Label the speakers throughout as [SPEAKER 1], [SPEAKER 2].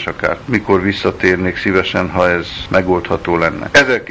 [SPEAKER 1] és akár mikor visszatérnék szívesen, ha ez megoldható lenne.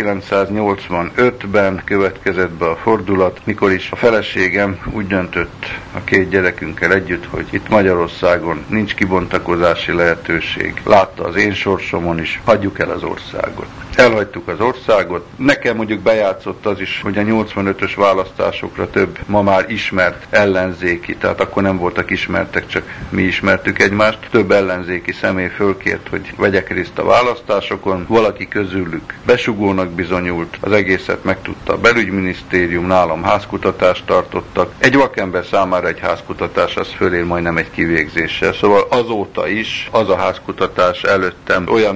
[SPEAKER 1] 1985-ben következett be a fordulat, mikor is a feleségem úgy döntött a 2 gyerekünkkel együtt, hogy itt Magyarországon nincs kibontakozási lehetőség. Látta az én sorsomon is, hagyjuk el az országot. Elhagytuk az országot. Nekem mondjuk bejátszott az is, hogy a 85-ös választásokra több ma már ismert ellenzéki, tehát akkor nem voltak ismertek, csak mi ismertük egymást. Több ellenzéki személy fölkért, hogy vegyek részt a választásokon. Valaki közülük besugónak bizonyult, az egészet megtudta a belügyminisztérium, nálam házkutatást tartottak. Egy vakember számára egy házkutatás az fölér majdnem egy kivégzéssel. Szóval azóta is az a házkutatás előttem olyan,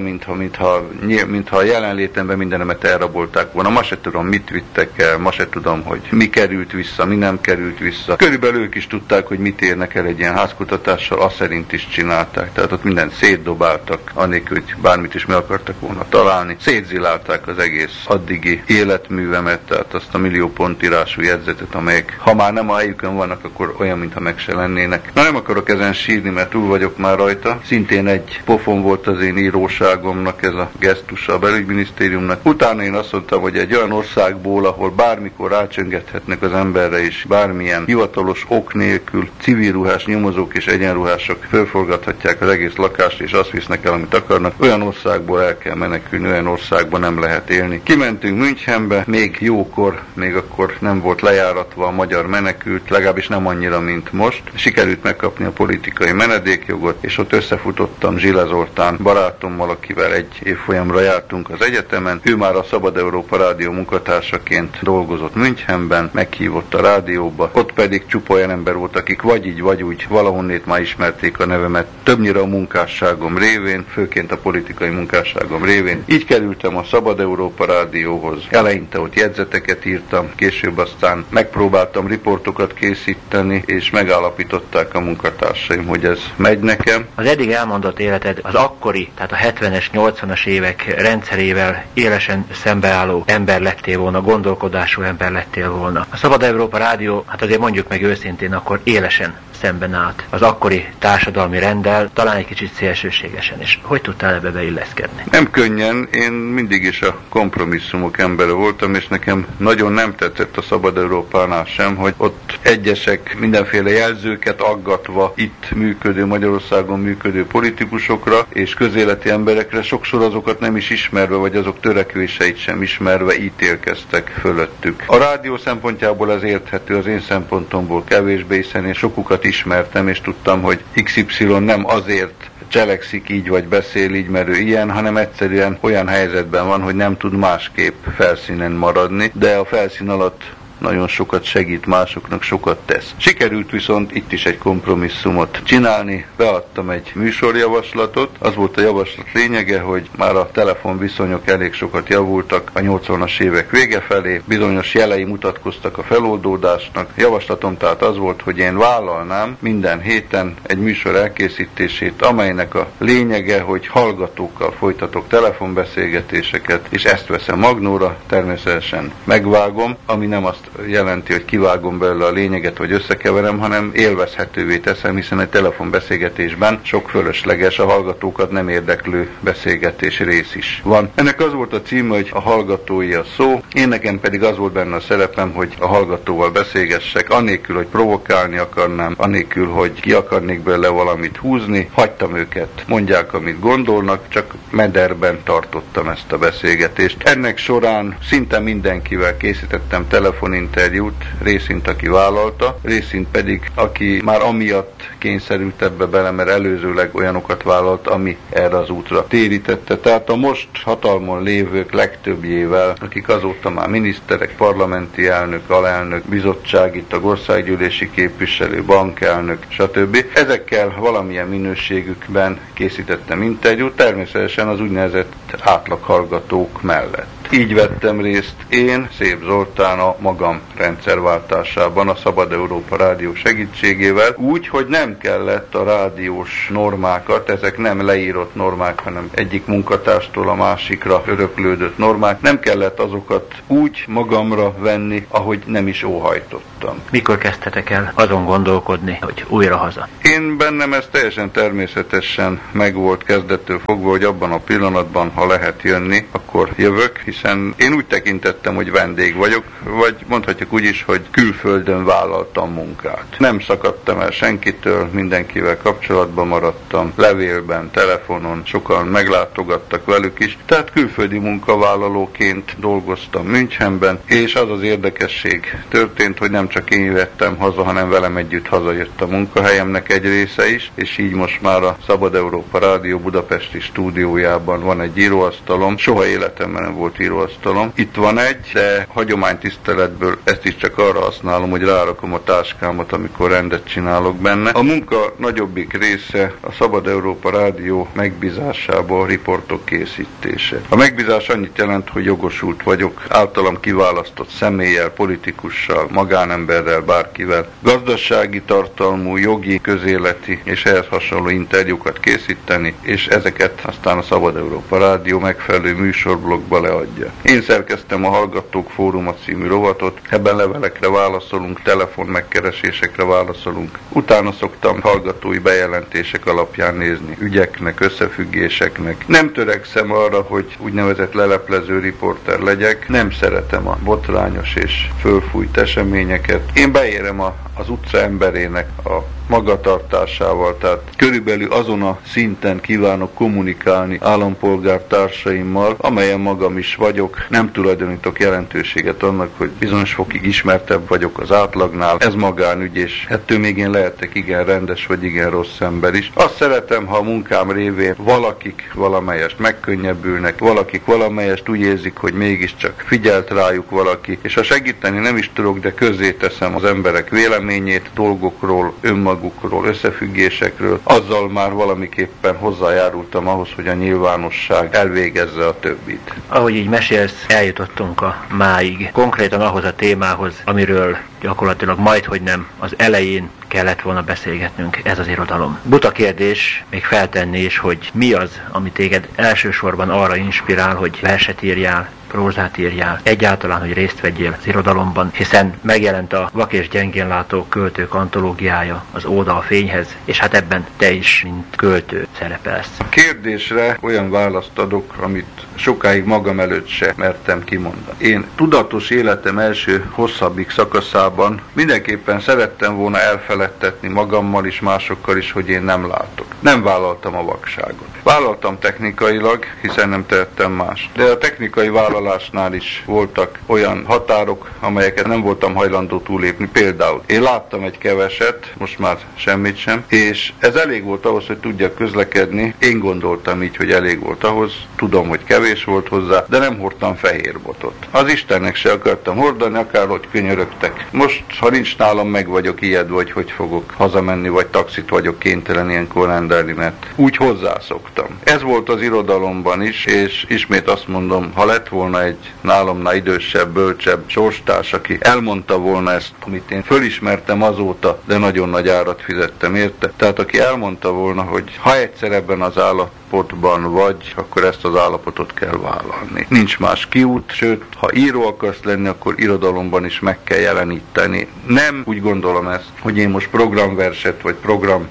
[SPEAKER 1] mintha a jelenlétemben mindenemet elrabolták volna. Ma se tudom, mit vittek el, ma se tudom, hogy mi került vissza, mi nem került vissza. Körülbelül ők is tudták, hogy mit érnek el egy ilyen házkutatással, azt szerint is csinálták. Tehát ott mindent szétdobáltak, anélkül, hogy bármit is meg akartak volna találni. Szétzilálták az egész addigi életművemet, tehát azt a millió pontírású jegyzetet, amelyek, ha már nem a helyükön vannak, akkor olyan, mintha meg se lennének. Na, nem akarok ezen sírni, mert túl vagyok már rajta. Szintén egy pofon volt az én íróságomnak ez a gesztusa a belügyminisztériumnak. Utána én azt mondtam, hogy egy olyan országból, ahol bármikor rácsöngethetnek az emberre is, bármilyen hivatalos ok nélkül civilruhás nyomozók és egyenruhások fölforgathatják az egész lakást, és azt visznek el, amit akarnak. Olyan országból el kell menekülni, olyan országban nem lehet élni. Kimentünk Münchenbe, még jókor, még akkor nem volt lejáratva a magyar menekült, legalábbis nem annyira, mint most. Sikerült megkapni a politikai menedékjogot, és ott összefutottam Zsile Zoltán barátommal, akivel egy évfolyamra jártunk az egyetemen. Ő már a Szabad Európa Rádió munkatársaként dolgozott Münchenben, meghívott a rádióba. Ott pedig csupa olyan ember volt, akik vagy így, vagy úgy valahonnét már ismerték a nevemet, többnyire a munkásságom révén, főként a politikai munkásságom révén. Így kerültem a Szabad Európa Rádióhoz. Eleinte ott jegyzeteket írtam, később aztán megpróbáltam riportokat készíteni, és megállapították a munkatársaim, hogy ez megy nekem.
[SPEAKER 2] Az eddig elmondott életed az akkori, tehát a 70-es, 80-as évek rendszerével élesen szembeálló ember lettél volna, gondolkodású ember lettél volna. A Szabad Európa Rádió, hát azért mondjuk meg őszintén, akkor élesen szemben állt az akkori társadalmi renddel, talán egy kicsit szélsőségesen is. Hogy tudtál ebbe beilleszkedni?
[SPEAKER 1] Nem könnyen, én mindig is a kompromisszumok embere voltam, és nekem nagyon nem tetszett a Szabad Európánál sem, hogy ott egyesek mindenféle jelzőket aggatva itt működő, Magyarországon működő politikusokra és közéleti emberekre, sokszor azokat nem is ismerve, vagy azok törekvéseit sem ismerve ítélkeztek fölöttük. A rádió szempontjából ez érthető, az én szempontomból kevésbé, hiszen én sokukat ismertem, és tudtam, hogy XY nem azért cselekszik így, vagy beszél így, mert ő ilyen, hanem egyszerűen olyan helyzetben van, hogy nem tud másképp felszínen maradni, de a felszín alatt nagyon sokat segít, másoknak sokat tesz. Sikerült viszont itt is egy kompromisszumot csinálni, beadtam egy műsorjavaslatot, az volt a javaslat lényege, hogy már a telefonviszonyok elég sokat javultak a 80-as évek vége felé, bizonyos jelei mutatkoztak a feloldódásnak. Javaslatom tehát az volt, hogy én vállalnám minden héten egy műsor elkészítését, amelynek a lényege, hogy hallgatókkal folytatok telefonbeszélgetéseket, és ezt veszem magnóra, természetesen megvágom, ami nem azt jelenti, hogy kivágom belőle a lényeget, vagy összekeverem, hanem élvezhetővé teszem, hiszen egy telefonbeszélgetésben sok fölösleges, a hallgatókat nem érdeklő beszélgetés rész is van. Ennek az volt a címe, hogy a hallgatói a szó, én nekem pedig az volt benne a szerepem, hogy a hallgatóval beszélgessek, anélkül, hogy provokálni akarnám, anélkül, hogy ki akarnék belőle valamit húzni, hagytam őket, mondják, amit gondolnak, csak mederben tartottam ezt a beszélgetést. Ennek során szinte mindenkivel készítettem telefoninterjút, részint aki vállalta, részint pedig aki már amiatt kényszerült ebbe bele, mert előzőleg olyanokat vállalt, ami erre az útra térítette. Tehát a most hatalmon lévők legtöbbjével, akik azóta már miniszterek, parlamenti elnök, alelnök, bizottsági tag, országgyűlési képviselő, bankelnök, stb. Ezekkel valamilyen minőségükben készítettem interjút, természetesen az úgynevezett átlaghallgatók mellett. Így vettem részt én, Szép Zoltán a magam rendszerváltásában a Szabad Európa Rádió segítségével, úgy, hogy nem kellett a rádiós normákat, ezek nem leírott normák, hanem egyik munkatárstól a másikra öröklődött normák, nem kellett azokat úgy magamra venni, ahogy nem is óhajtottam.
[SPEAKER 2] Mikor kezdtetek el azon gondolkodni, hogy újra haza?
[SPEAKER 1] Én bennem ez teljesen természetesen megvolt kezdettől fogva, hogy abban a pillanatban, ha lehet jönni, akkor jövök, hiszen én úgy tekintettem, hogy vendég vagyok, vagy mondhatjuk úgy is, hogy külföldön vállaltam munkát. Nem szakadtam el senkitől, mindenkivel kapcsolatban maradtam, levélben, telefonon, sokan meglátogattak velük is, tehát külföldi munkavállalóként dolgoztam Münchenben, és az az érdekesség történt, hogy nem csak én jöttem haza, hanem velem együtt hazajött a munkahelyemnek egy része is, és így most már a Szabad Európa Rádió budapesti stúdiójában van egy íróasztalom. Soha életemben nem volt íróasztalom. Itt van egy, de hagyománytiszteletből ezt is csak arra használom, hogy rárakom a táskámat, amikor rendet csinálok benne. A munka nagyobbik része a Szabad Európa Rádió megbízásába a riportok készítése. A megbízás annyit jelent, hogy jogosult vagyok általam kiválasztott személlyel, politikussal, magánemberrel, bárkivel gazdasági tartalmú, jogi, közéleti és ehhez hasonló interjúkat készíteni, és ezeket aztán a Szabad Európa Rádió megfelelő műsorblogba leadja. Én szerkeztem a Hallgatók Fóruma című rovatot, ebben levelekre válaszolunk, telefon megkeresésekre válaszolunk. Utána szoktam hallgatói bejelentések alapján nézni ügyeknek, összefüggéseknek. Nem törekszem arra, hogy úgynevezett leleplező riporter legyek, nem szeretem a botrányos és fölfújt eseményeket. Én beérem az utca emberének a magatartásával, tehát körülbelül azon a szinten kívánok kommunikálni állampolgártársaimmal, amelyen magam is vagyok. Nem tulajdonítok jelentőséget annak, hogy bizonyos fokig ismertebb vagyok az átlagnál. Ez magánügy, és ettől még én lehetek igen rendes, vagy igen rossz ember is. Azt szeretem, ha a munkám révén valakik valamelyest megkönnyebbülnek, valakik valamelyest úgy érzik, hogy mégiscsak figyelt rájuk valaki, és ha segíteni nem is tudok, de közzéteszem az emberek véleményét, dolgokról, önmagukról, összefüggésekről, azzal már valamiképpen hozzájárultam ahhoz, hogy a nyilvánosság elvégezze a többit.
[SPEAKER 2] Ahogy így mesélsz, eljutottunk a máig, konkrétan ahhoz a témához, amiről gyakorlatilag majdhogy nem az elején kellett volna beszélgetnünk, ez az irodalom. Buta kérdés még feltenni is, hogy mi az, ami téged elsősorban arra inspirál, hogy verset írjál, prózát írjál, egyáltalán, hogy részt vegyél az irodalomban, hiszen megjelent a Vak és gyengénlátó költők antológiája, az Óda a fényhez, és hát ebben te is, mint költő szerepelsz.
[SPEAKER 1] A kérdésre olyan választ adok, amit sokáig magam előtt se mertem kimondani. Én tudatos életem első hosszabbik szakaszában mindenképpen szerettem volna elfeledtetni magammal is, másokkal is, hogy én nem látok. Nem vállaltam a vakságot. Vállaltam technikailag, hiszen nem tehettem mást. De a technikai vállalásnál is voltak olyan határok, amelyeket nem voltam hajlandó túlépni. Például én láttam egy keveset, most már semmit sem, és ez elég volt ahhoz, hogy tudjak közlekedni. Én gondoltam így, hogy elég volt ahhoz, tudom, hogy kevés volt hozzá, de nem hordtam fehér botot. Az Istennek se akartam hordani, akárhogy könyörögtek. Most, ha nincs nálam, meg vagyok ijedve, hogy fogok hazamenni, vagy taxit vagyok kénytelen ilyenkor rendelni, mert úgy hozzászoktam. Ez volt az irodalomban is, és ismét azt mondom, ha lett volna egy nálamnál idősebb, bölcsebb sorstárs, aki elmondta volna ezt, amit én fölismertem azóta, de nagyon nagy árat fizettem érte. Tehát aki elmondta volna, hogy ha egyszer ebben az állapotban vagy, akkor ezt az állapotot kell vállalni. Nincs más kiút, sőt, ha író akarsz lenni, akkor irodalomban is meg kell jeleníteni. Nem úgy gondolom ezt, hogy én most programverset vagy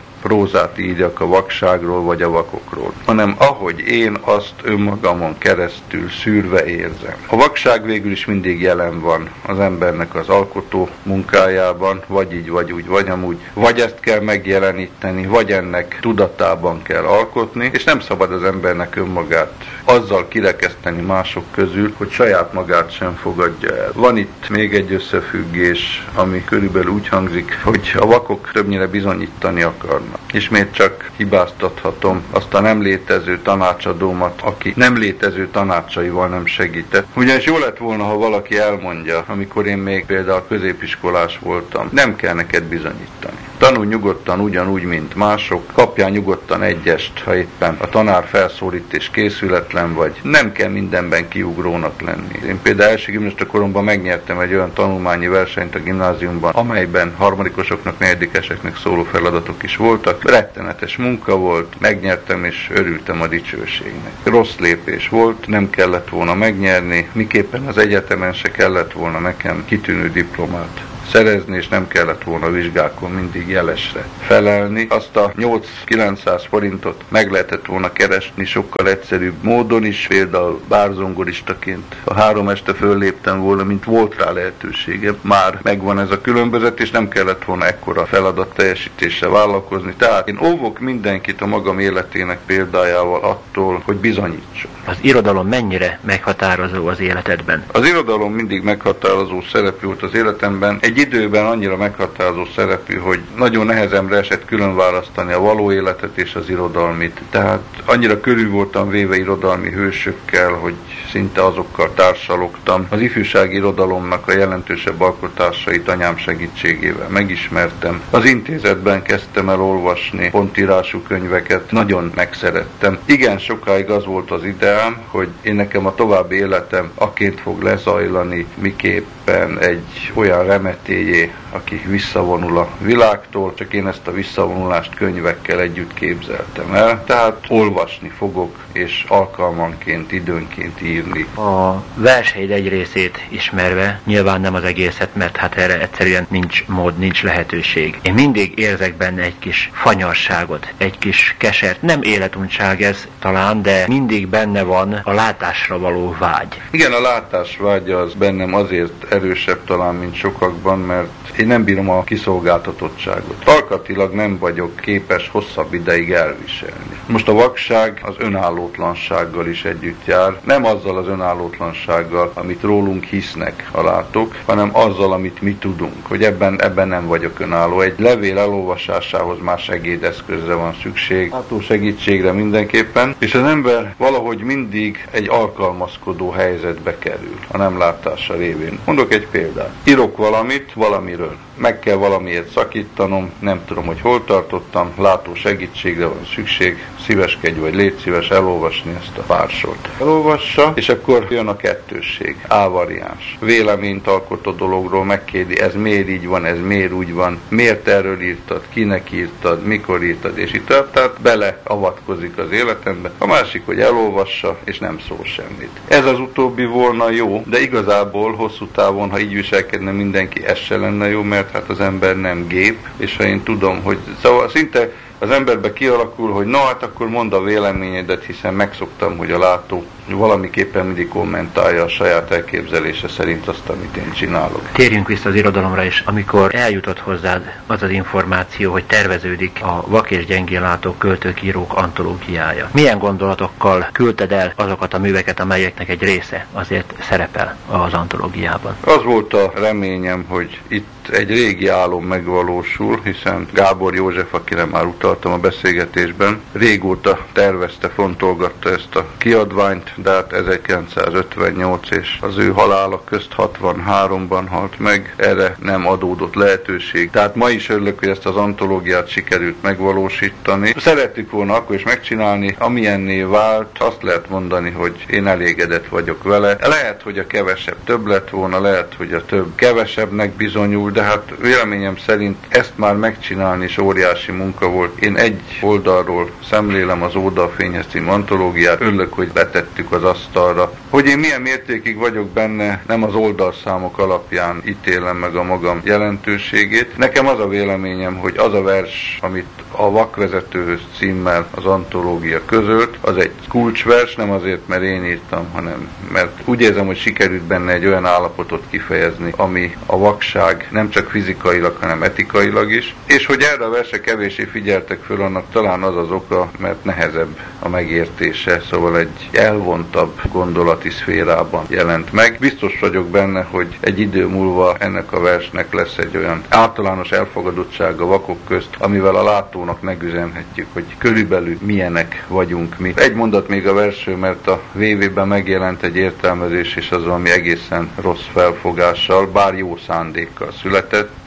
[SPEAKER 1] prózát írjak a vakságról vagy a vakokról, hanem ahogy én azt önmagamon keresztül szűrve érzem. A vakság végül is mindig jelen van az embernek az alkotó munkájában, vagy így, vagy úgy, vagy amúgy. Vagy ezt kell megjeleníteni, vagy ennek tudatában kell alkotni, és nem szabad az embernek önmagát azzal kirekeszteni mások közül, hogy saját magát sem fogadja el. Van itt még egy összefüggés, ami körülbelül úgy hangzik, hogy a vakok többnyire bizonyítani akarnak. Ismét csak hibáztathatom azt a nem létező tanácsadómat, aki nem létező tanácsaival nem segített. Ugyanis jó lett volna, ha valaki elmondja, amikor én még például középiskolás voltam, nem kell neked bizonyítani. Tanulj nyugodtan ugyanúgy, mint mások, kapjál nyugodtan egyest, ha éppen a tanár felszólít és készületlen vagy. Nem kell mindenben kiugrónak lenni. Én például első gimnazista koromban megnyertem egy olyan tanulmányi versenyt a gimnáziumban, amelyben harmadikosoknak, negyedikeseknek szóló feladatok is voltak. Rettenetes munka volt, megnyertem és örültem a dicsőségnek. Rossz lépés volt, nem kellett volna megnyerni, miképpen az egyetemen se kellett volna nekem kitűnő diplomát szerezni, és nem kellett volna vizsgákon mindig jelesre felelni. Azt a 8-900 forintot meg lehetett volna keresni sokkal egyszerűbb módon is, például bárzongoristaként. Ha 3 este fölléptem volna, mint volt rá lehetőségem, már megvan ez a különbözet, és nem kellett volna ekkora feladat teljesítéssel vállalkozni. Tehát én óvok mindenkit a magam életének példájával attól, hogy bizonyítson.
[SPEAKER 2] Az irodalom mennyire meghatározó az életedben?
[SPEAKER 1] Az irodalom mindig meghatározó szerepű volt az életemben. Egy időben annyira meghatározó szerepű, hogy nagyon nehezemre esett külön választani a való életet és az irodalmit. Tehát annyira körül voltam véve irodalmi hősökkel, hogy szinte azokkal társalogtam. Az ifjúsági irodalomnak a jelentősebb alkotásait anyám segítségével megismertem. Az intézetben kezdtem el olvasni pontírású könyveket, nagyon megszerettem. Igen, sokáig az volt az ideám, hogy én nekem a további életem aként fog lezajlani, miképpen egy olyan remetélyé, aki visszavonul a világtól, csak én ezt a visszavonulást könyvekkel együtt képzeltem el. Tehát olvasni fogok, és alkalmanként, időnként írni.
[SPEAKER 2] A verseid egy részét ismerve, nyilván nem az egészet, mert hát erre egyszerűen nincs mód, nincs lehetőség. Én mindig érzek benne egy kis fanyarságot, egy kis kesert. Nem életuntság ez talán, de mindig benne van a látásra való vágy.
[SPEAKER 1] Igen, a látásvágy az bennem azért erősebb talán, mint sokakban, mert én nem bírom a kiszolgáltatottságot. Alkatilag nem vagyok képes hosszabb ideig elviselni. Most a vakság az önállótlansággal is együtt jár. Nem azzal az önállótlansággal, amit rólunk hisznek a látók, hanem azzal, amit mi tudunk, hogy ebben nem vagyok önálló. Egy levél elolvasásához már segédeszközre van szükség, látó segítségre mindenképpen, és az ember valahogy mindig egy alkalmazkodó helyzetbe kerül a nem látása révén. Mondok egy példát. Írok valamit valamiről. Meg kell valamiért szakítanom, nem tudom, hogy hol tartottam, látó segítségre van szükség, szíveskedj vagy légy szíves elolvasni ezt a pár sort. Elolvassa, és akkor jön a kettősség, A variáns. Véleményt alkot a dologról, megkérdi, ez miért így van, ez miért úgy van, miért erről írtad, kinek írtad, mikor írtad, és itt tehát beleavatkozik az életembe. A másik, hogy elolvassa, és nem szól semmit. Ez az utóbbi volna jó, de igazából hosszú távon, ha így viselkedne mindenki, ez se lenne jó, mert hát az ember nem gép, és ha én tudom, hogy szóval szinte az emberbe kialakul, hogy na hát akkor mondd a véleményedet, hiszen megszoktam, hogy a látó valamiképpen mindig kommentálja a saját elképzelése szerint azt, amit én csinálok.
[SPEAKER 2] Térjünk vissza az irodalomra is. Amikor eljutott hozzád az az információ, hogy terveződik a vak és gyengénlátók költők, írók antológiája. Milyen gondolatokkal küldted el azokat a műveket, amelyeknek egy része azért szerepel az antológiában?
[SPEAKER 1] Az volt a reményem, hogy itt egy régi álom megvalósul, hiszen Gábor József, akire már utaltam a beszélgetésben, régóta tervezte, fontolgatta ezt a kiadványt, de hát 1958 és az ő halála közt 63-ban halt meg, erre nem adódott lehetőség. Tehát ma is örülök, hogy ezt az antológiát sikerült megvalósítani. Szerettük volna akkor is megcsinálni, amilyenné vált, azt lehet mondani, hogy én elégedett vagyok vele. Lehet, hogy a kevesebb több lett volna, lehet, hogy a több kevesebbnek bizonyul, de hát véleményem szerint ezt már megcsinálni is óriási munka volt. Én egy oldalról szemlélem az Oldalfényhez című antológiát, örülök, hogy letettük az asztalra. Hogy én milyen mértékig vagyok benne, nem az oldalszámok alapján ítélem meg a magam jelentőségét. Nekem az a véleményem, hogy az a vers, amit a Vakvezetőhöz címmel az antológia közölt, az egy kulcsvers, nem azért, mert én írtam, hanem mert úgy érzem, hogy sikerült benne egy olyan állapotot kifejezni, ami a vakság nem csak fizikailag, hanem etikailag is, és hogy erre a verse kevéssé figyeltek föl, annak talán az az oka, mert nehezebb a megértése, szóval egy elvontabb gondolati szférában jelent meg. Biztos vagyok benne, hogy egy idő múlva ennek a versnek lesz egy olyan általános elfogadottsága vakok közt, amivel a látónak megüzenhetjük, hogy körülbelül milyenek vagyunk mi. Egy mondat még a versről, mert a VV-ben megjelent egy értelmezés, és az valami egészen rossz felfogással, bár jó szándékkal született.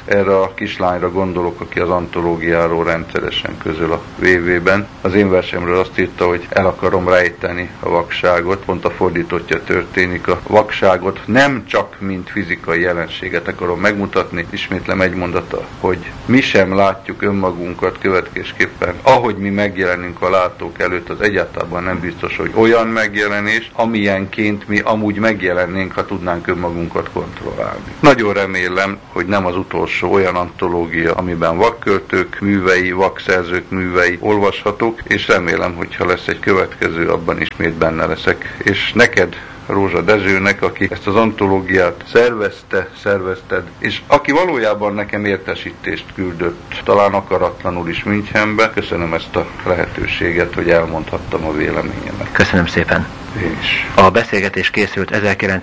[SPEAKER 1] erre a kislányra gondolok, aki az antológiáról rendszeresen közöl a VV-ben. Az én versemről azt írta, hogy el akarom rejteni a vakságot, pont a fordítottja történik. A vakságot nem csak mint fizikai jelenséget akarom megmutatni, ismétlem egy mondata, hogy mi sem látjuk önmagunkat következésképpen, ahogy mi megjelenünk a látók előtt, az egyáltalán nem biztos, hogy olyan megjelenés, amilyenként mi amúgy megjelennénk, ha tudnánk önmagunkat kontrollálni. Nagyon remélem, hogy nem az utolsó olyan antológia, amiben vakköltők művei, vakszerzők művei olvashatók, és remélem, hogyha lesz egy következő, abban ismét benne leszek. És neked, Rózsa Dezsőnek, aki ezt az antológiát szervezted, és aki valójában nekem értesítést küldött, talán akaratlanul is Münchenbe. Köszönöm ezt a lehetőséget, hogy elmondhattam a véleményemet.
[SPEAKER 2] Köszönöm szépen.
[SPEAKER 1] És
[SPEAKER 2] a beszélgetés készült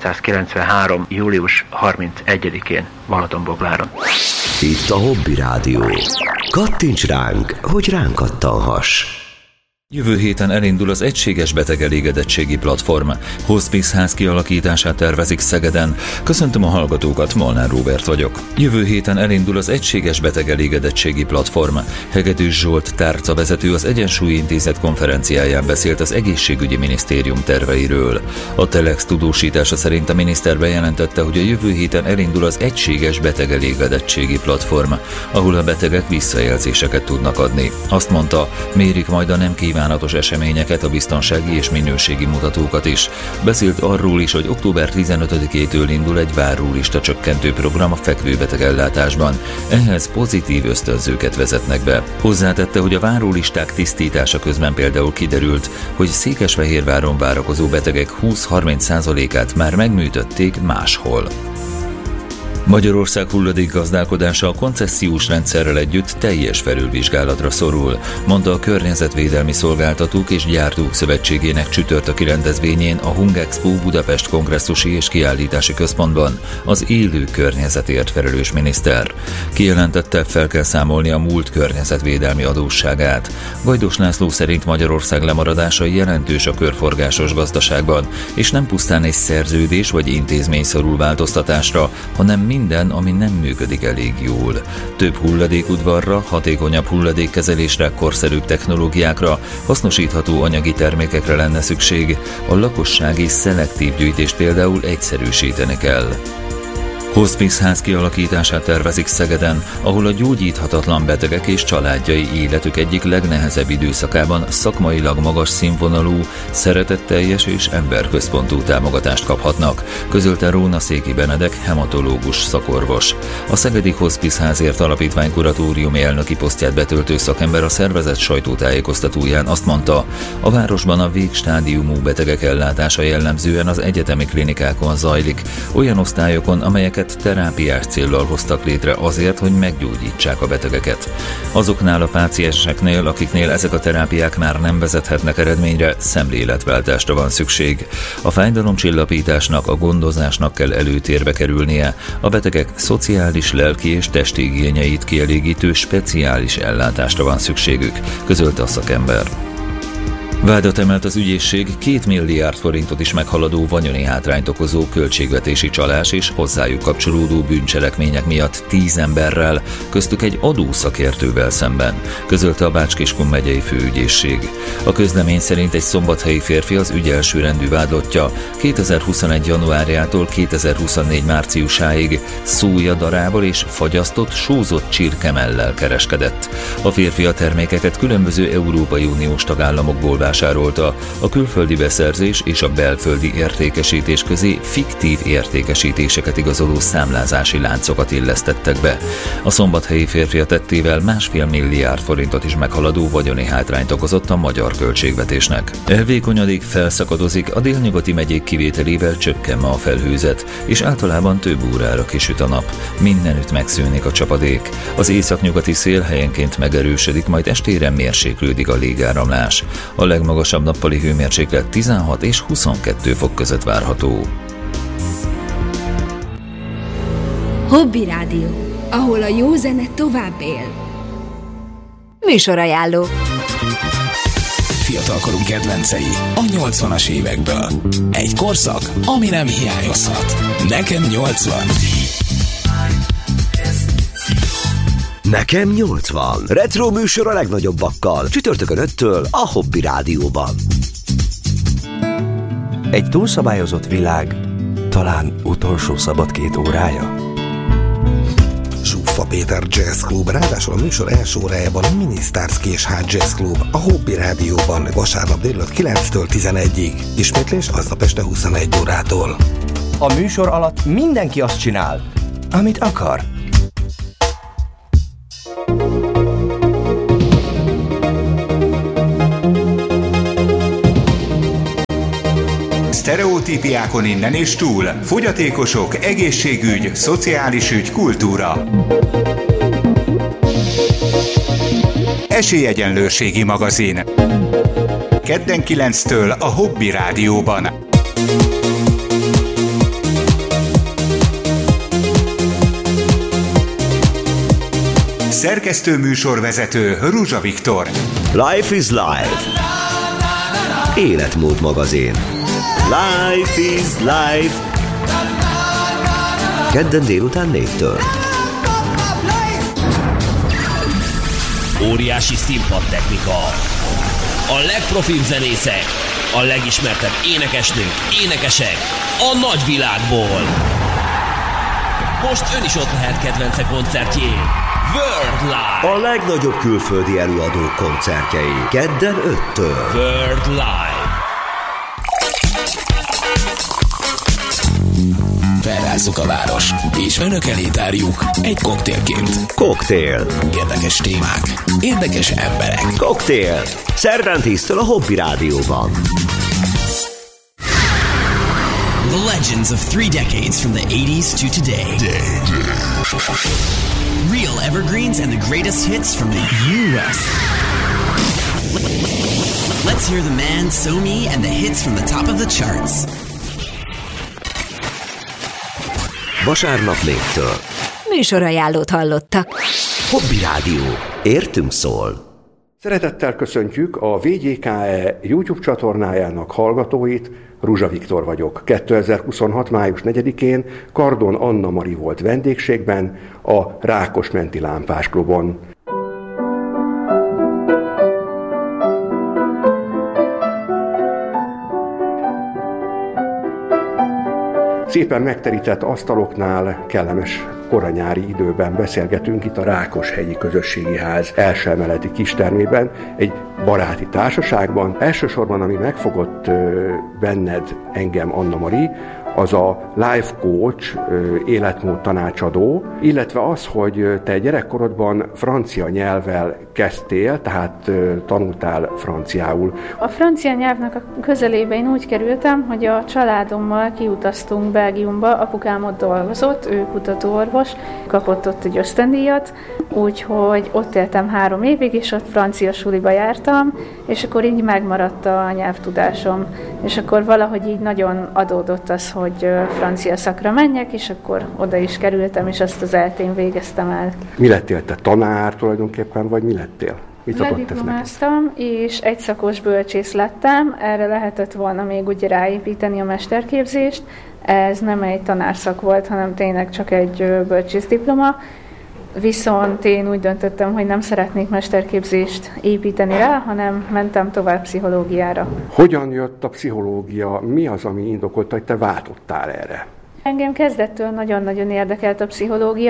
[SPEAKER 2] 1993. július 31-én Balatonbogláron.
[SPEAKER 3] Itt a Hobby Rádió. Kattints ránk, hogy ránk kattanhass.
[SPEAKER 4] Jövő héten elindul az Egységes Betegelégedettségi Platform. Hospice ház kialakítását tervezik Szegeden. Köszöntöm a hallgatókat, Molnár Róbert vagyok. Jövő héten elindul az Egységes Betegelégedettségi Platform. Hegedűs Zsolt tárcavezető az Egyensúly Intézet konferenciáján beszélt az Egészségügyi Minisztérium terveiről. A Telex tudósítása szerint a miniszter bejelentette, hogy a jövő héten elindul az Egységes Betegelégedettségi Platform, ahol a betegek visszajelzéseket tudnak adni. Azt mondta, mérik majd a nem kívánatos eseményeket, a biztonsági és minőségi mutatókat is. Beszélt arról is, hogy október 15-től indul egy várólista csökkentő program a fekvőbeteg ellátásban. Ehhez pozitív ösztönzőket vezetnek be. Hozzátette, hogy a várólisták tisztítása közben például kiderült, hogy Székesfehérváron várakozó betegek 20-30%-át már megműtötték máshol. Magyarország hulladékgazdálkodása a koncessziós rendszerrel együtt teljes felülvizsgálatra szorul, mondta a Környezetvédelmi Szolgáltatók és Gyártók Szövetségének csütörtöki rendezvényén a Hungexpo Budapest Kongresszusi és Kiállítási Központban az élő környezetért felelős miniszter. Kijelentette, fel kell számolni a múlt környezetvédelmi adósságát. Gajdos László szerint Magyarország lemaradása jelentős a körforgásos gazdaságban, és nem pusztán egy szerződés vagy intézmény szorul változtatásra, hanem minden, ami nem működik elég jól. Több hulladékudvarra, hatékonyabb hulladékkezelésre, korszerűbb technológiákra, hasznosítható anyagi termékekre lenne szükség. A lakossági szelektív gyűjtést például egyszerűsíteni kell. Hospice ház kialakítását tervezik Szegeden, ahol a gyógyíthatatlan betegek és családjai életük egyik legnehezebb időszakában szakmailag magas színvonalú, szeretetteljes és emberközpontú támogatást kaphatnak, közölte Róna Széki Benedek, hematológus szakorvos. A Szegedi Hospice házért alapítvány kuratóriumi elnöki posztját betöltő szakember a szervezet sajtótájékoztatóján azt mondta, a városban a végstádiumú betegek ellátása jellemzően az egyetemi klinikákon zajlik, olyan osztályokon, amelyeket terápiás céllal hoztak létre azért, hogy meggyógyítsák a betegeket. Azoknál a pácienseknél, akiknél ezek a terápiák már nem vezethetnek eredményre, szemléletváltásra van szükség. A fájdalomcsillapításnak, a gondozásnak kell előtérbe kerülnie, a betegek szociális, lelki és testi igényeit kielégítő speciális ellátásra van szükségük, közölte a szakember. Vádat emelt az ügyészség 2 milliárd forintot is meghaladó vagyoni hátrányt okozó költségvetési csalás és hozzájuk kapcsolódó bűncselekmények miatt 10 emberrel, köztük egy adószakértővel szemben, közölte a Bács-Kiskun megyei főügyészség. A közlemény szerint egy szombathelyi férfi az ügy elsőrendű vádlottja 2021. januárjától 2024. márciusáig szójadarával és fagyasztott, sózott csirkemellel kereskedett. A férfi a termékeket különböző Európai Uniós tagállamokból vásárolta, a külföldi beszerzés és a belföldi értékesítés közé fiktív értékesítéseket igazoló számlázási láncokat illesztettek be. A szombathelyi férfi a tettével 1,5 milliárd forintot is meghaladó vagyoni hátrányt okozott a magyar költségvetésnek. Elvékonyodik, felszakadozik, a délnyugati megyék kivételével csökken ma a felhőzet, és általában több órára kisüt a nap. Mindenütt megszűnik a csapadék. Az északnyugati szél helyenként megerősödik, majd estére mérséklődik a légáramlás. A legmagasabb nappali hőmérséklet 16 és 22 fok között várható.
[SPEAKER 5] Hobby Rádió, ahol a jó zene tovább él. Műsorajánló.
[SPEAKER 6] Fiatalkorunk kedvencei a 80-as évekből. Egy korszak, ami nem hiányozhat. Nekem 80.
[SPEAKER 3] Nekem 80. Retro műsor a legnagyobbakkal. Csütörtökön 5-től a Hobby Rádióban.
[SPEAKER 7] Egy túlszabályozott világ talán utolsó szabad 2 órája.
[SPEAKER 8] Zsuffa Péter Jazz Club, ráadásul a műsor első órájában a Mini Starsky és High Jazz Club a Hobby Rádióban vasárnap délután 9-től 11-ig. Ismétlés aznap este 21 órától.
[SPEAKER 7] A műsor alatt mindenki azt csinál, amit akar.
[SPEAKER 9] Sztereotípiákon innen és túl. Fogyatékosok, egészségügy, szociális ügy, kultúra. Esélyegyenlőségi magazin. Kedden 9-től a Hobby Rádióban. Szerkesztő műsorvezető Ruzsa Viktor.
[SPEAKER 3] Life is Life. Életmód magazin. Life is Life. Kedden délután 4-től.
[SPEAKER 10] Óriási színpadtechnika. A legprofibb zenészek, a legismertebb énekesnők, énekesek a nagyvilágból. Most ön is ott lehet kedvence koncertjén. World Live.
[SPEAKER 3] A legnagyobb külföldi előadók koncertjei. Kedden 5-től.
[SPEAKER 10] World Live.
[SPEAKER 6] Felrázzuk a város, és önök elé tárjuk egy koktélként.
[SPEAKER 3] Koktél.
[SPEAKER 6] Érdekes témák, érdekes emberek.
[SPEAKER 3] Koktél. Szerdán 10-től a Hobby Rádióban.
[SPEAKER 10] The legends of 3 decades from the 80s to today. Real evergreens and the greatest hits from the U.S. Let's hear the man, So Me, and the hits from the top of the charts.
[SPEAKER 3] Vasárnap 4-től.
[SPEAKER 5] Műsorajánlót hallottak.
[SPEAKER 3] Hobby Rádió. Értünk szól.
[SPEAKER 11] Szeretettel köszöntjük a VGKE YouTube csatornájának hallgatóit, Ruzsa Viktor vagyok. 2026. május 4-én Kardon Anna Mari volt vendégségben a Rákosmenti Lámpás Klubon. Szépen megterített asztaloknál, kellemes koranyári időben beszélgetünk itt a Rákoshegyi Közösségi Ház első emeleti kistermében, egy baráti társaságban. Elsősorban, ami megfogott benned engem, Anna Mari, az a life coach, életmód tanácsadó, illetve az, hogy te gyerekkorodban francia nyelvvel kezdtél, tehát tanultál franciául.
[SPEAKER 12] A francia nyelvnek a közelébe én úgy kerültem, hogy a családommal kiutaztunk Belgiumba, apukám ott dolgozott, ő kutatóorvos, kapott ott egy ösztöndíjat, úgyhogy ott éltem 3 évig, és ott francia suliba jártam, és akkor így megmaradt a nyelvtudásom. És akkor valahogy így nagyon adódott az, hogy francia szakra menjek, és akkor oda is kerültem, és azt az ELTE-n végeztem el.
[SPEAKER 11] Mi lettél, te tanár tulajdonképpen, vagy mi lettél?
[SPEAKER 12] Lediplomáztam, és egyszakos bölcsész lettem, erre lehetett volna még ugye ráépíteni a mesterképzést. Ez nem egy tanárszak volt, hanem tényleg csak egy bölcsész diploma. Viszont én úgy döntöttem, hogy nem szeretnék mesterképzést építeni rá, hanem mentem tovább pszichológiára. Hogyan jött a pszichológia? Mi az, ami indokolta, hogy te váltottál erre? Engem kezdettől nagyon-nagyon érdekelt a pszichológia,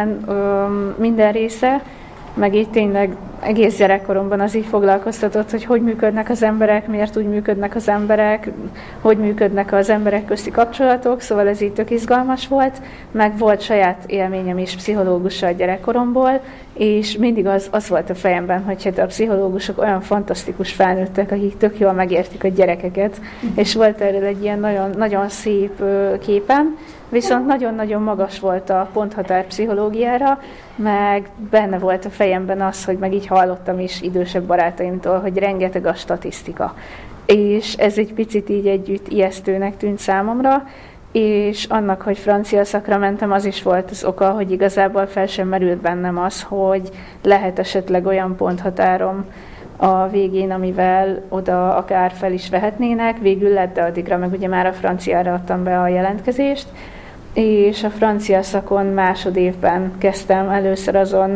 [SPEAKER 12] minden része, meg így tényleg egész gyerekkoromban az így foglalkoztatott, hogy működnek az emberek, miért úgy működnek az emberek, hogy működnek az emberek közti kapcsolatok, szóval ez így tök izgalmas volt, meg volt saját élményem is pszichológussal gyerekkoromból, és mindig az volt a fejemben, hogy hát a pszichológusok olyan fantasztikus felnőttek, akik tök jól megértik a gyerekeket, és volt erről egy ilyen nagyon, nagyon szép képem, viszont nagyon-nagyon magas volt a ponthatár pszichológiára, meg benne volt a fejemben az, hogy meg így hallottam is idősebb barátaimtól, hogy rengeteg a statisztika. És ez egy picit így együtt ijesztőnek tűnt számomra, és annak, hogy francia szakra mentem, az is volt az oka, hogy igazából fel sem merült bennem az, hogy lehet esetleg olyan ponthatárom a végén, amivel oda akár fel is vehetnének. Végül lett, de addigra meg ugye már a franciára adtam be a jelentkezést, és a francia szakon másodévben kezdtem először azon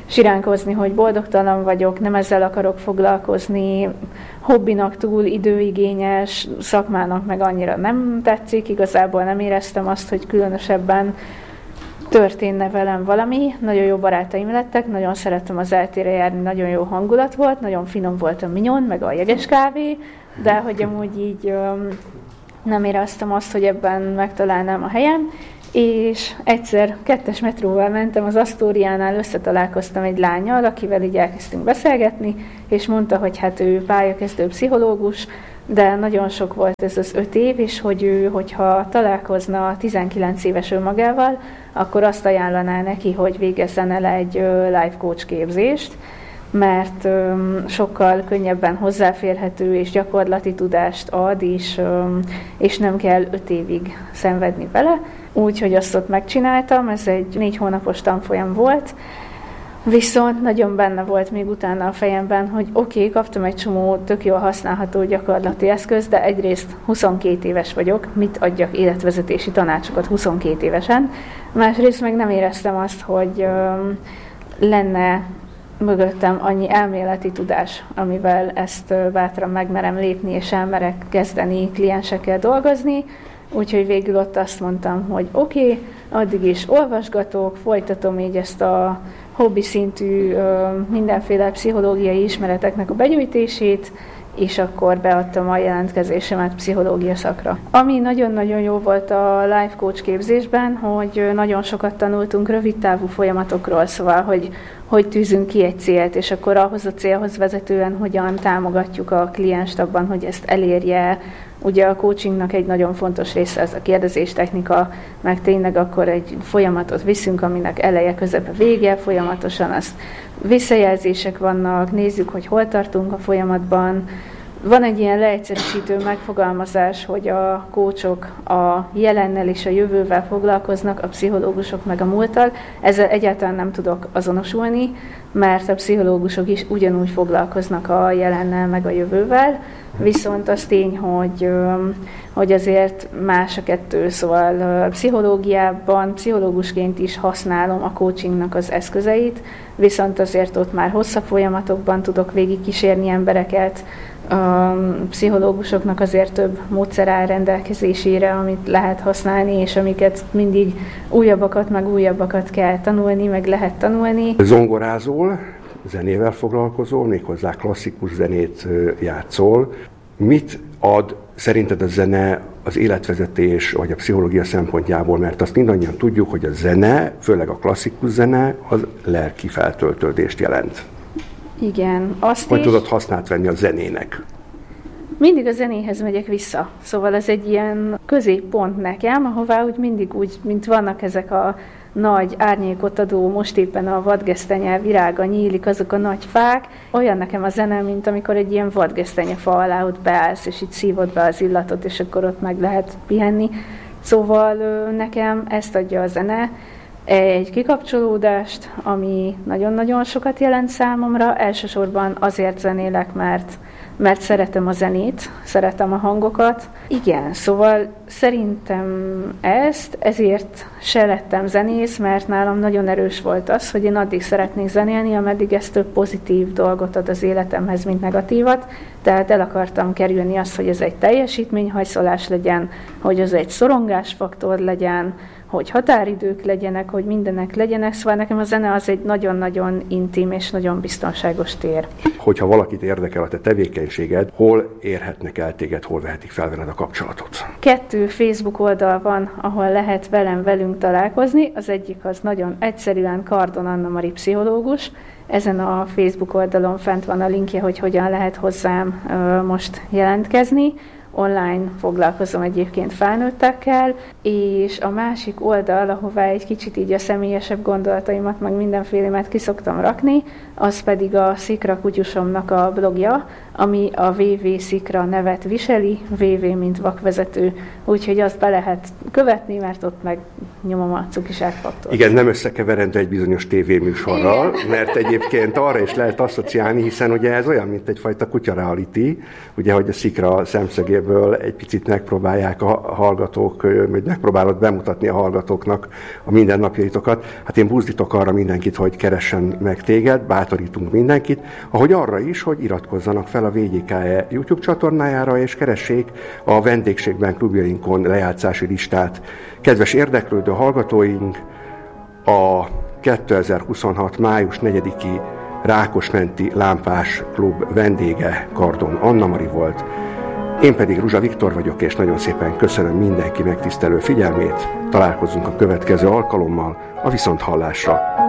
[SPEAKER 12] siránkozni, hogy boldogtalan vagyok, nem ezzel akarok foglalkozni, hobbinak túl időigényes, szakmának meg annyira nem tetszik, igazából nem éreztem azt, hogy különösebben történne velem valami. Nagyon jó barátaim lettek, nagyon szerettem az eltére járni, nagyon jó hangulat volt, nagyon finom volt a mignon, meg a jeges kávé, de hogy amúgy így nem éreztem azt, hogy ebben megtalálnám a helyem, és egyszer 2-es metróval mentem, az Asztóriánál összetalálkoztam egy lánnyal, akivel így elkezdtünk beszélgetni, és mondta, hogy hát ő pályakezdő pszichológus, de nagyon sok volt ez az 5 év, és hogy ő, hogyha találkozna 19 éves önmagával, akkor azt ajánlaná neki, hogy végezzen el egy life coach képzést, mert sokkal könnyebben hozzáférhető és gyakorlati tudást ad, és nem kell 5 évig szenvedni vele. Úgyhogy azt ott megcsináltam, ez egy 4 hónapos tanfolyam volt, viszont nagyon benne volt még utána a fejemben, hogy oké, kaptam egy csomó tök jól használható gyakorlati eszköz, de egyrészt 22 éves vagyok, mit adjak életvezetési tanácsokat 22 évesen, másrészt meg nem éreztem azt, hogy lenne mögöttem annyi elméleti tudás, amivel ezt bátran megmerem lépni, és elmerek kezdeni kliensekkel dolgozni, úgyhogy végül ott azt mondtam, hogy oké, addig is olvasgatok, folytatom így ezt a hobbi szintű mindenféle pszichológiai ismereteknek a begyűjtését, és akkor beadtam a jelentkezésemet pszichológia szakra. Ami nagyon-nagyon jó volt a life coach képzésben, hogy nagyon sokat tanultunk rövidtávú folyamatokról, szóval, hogy tűzünk ki egy célt, és akkor ahhoz a célhoz vezetően hogyan támogatjuk a klienst abban, hogy ezt elérje. Ugye a coachingnak egy nagyon fontos része ez a kérdezéstechnika, meg tényleg akkor egy folyamatot viszünk, aminek eleje, közepe, vége, folyamatosan azt visszajelzések vannak, nézzük, hogy hol tartunk a folyamatban. Van egy ilyen leegyszerűsítő megfogalmazás, hogy a coachok a jelennel és a jövővel foglalkoznak, a pszichológusok meg a múlttal. Ezzel egyáltalán nem tudok azonosulni, mert a pszichológusok is ugyanúgy foglalkoznak a jelennel meg a jövővel, viszont az tény, hogy azért más a kettő, szóval pszichológiában, pszichológusként is használom a coachingnak az eszközeit, viszont azért ott már hosszabb folyamatokban tudok végigkísérni embereket, a pszichológusoknak azért több módszer áll rendelkezésére, amit lehet használni, és amiket mindig újabbakat kell tanulni, meg lehet tanulni.
[SPEAKER 11] Zongorázol, zenével foglalkozol, méghozzá klasszikus zenét játszol. Mit ad szerinted a zene az életvezetés vagy a pszichológia szempontjából? Mert azt mindannyian tudjuk, hogy a zene, főleg a klasszikus zene, az lelki feltöltődést jelent.
[SPEAKER 12] Igen, azt
[SPEAKER 11] hogy tudod hasznát venni a zenének?
[SPEAKER 12] Mindig a zenéhez megyek vissza. Szóval ez egy ilyen középpont nekem, ahová úgy mindig úgy, mint vannak ezek a nagy árnyékot adó, most éppen a vadgesztenye virága nyílik, azok a nagy fák. Olyan nekem a zene, mint amikor egy ilyen vadgesztenyefa alá ott beállsz, és itt szívod be az illatot, és akkor ott meg lehet pihenni. Szóval nekem ezt adja a zene, egy kikapcsolódást, ami nagyon-nagyon sokat jelent számomra. Elsősorban azért zenélek, mert szeretem a zenét, szeretem a hangokat. Igen, szóval szerintem ezért se lettem zenész, mert nálam nagyon erős volt az, hogy én addig szeretnék zenélni, ameddig ez több pozitív dolgot ad az életemhez, mint negatívat. Tehát el akartam kerülni azt, hogy ez egy teljesítményhajszolás legyen, hogy ez egy szorongásfaktor legyen, hogy határidők legyenek, hogy mindenek legyenek, szóval nekem a zene az egy nagyon-nagyon intim és nagyon biztonságos tér.
[SPEAKER 11] Hogyha valakit érdekel a te tevékenységed, hol érhetnek el téged, hol vehetik fel veled a kapcsolatot?
[SPEAKER 12] 2 Facebook oldal van, ahol lehet velünk találkozni. Az egyik az nagyon egyszerűen Kardon Anna Mari pszichológus. Ezen a Facebook oldalon fent van a linkje, hogy hogyan lehet hozzám most jelentkezni. Online foglalkozom egyébként felnőttekkel, és a másik oldal, ahová egy kicsit így a személyesebb gondolataimat, meg mindenfélemet ki szoktam rakni, az pedig a Szikra kutyusomnak a blogja, ami a VV Szikra nevet viseli, VV mint vakvezető, úgyhogy azt be lehet követni, mert ott meg nyomom a Cukizsák Faktort.
[SPEAKER 11] Igen, nem összekeverendő egy bizonyos tévéműsorral, mert egyébként arra is lehet asszociálni, hiszen ugye ez olyan, mint egyfajta kutyareality, ugye, hogy a Szikra szemszögéből egy picit megpróbálják a hallgatók, vagy megpróbálod bemutatni a hallgatóknak a mindennapjaitokat. Hát én buzdítok arra mindenkit, hogy keressen meg téged, bátorítunk mindenkit, ahogy arra is, hogy iratkozzanak fel a VGKE YouTube csatornájára, és keressék a vendégségben klubjainkon lejátszási listát. Kedves érdeklődő hallgatóink, a 2026. május 4-i Rákosmenti Lámpás Klub vendége Kardon Anna Mari volt. Én pedig Ruzsa Viktor vagyok, és nagyon szépen köszönöm mindenki megtisztelő figyelmét. Találkozunk a következő alkalommal, a viszonthallásra.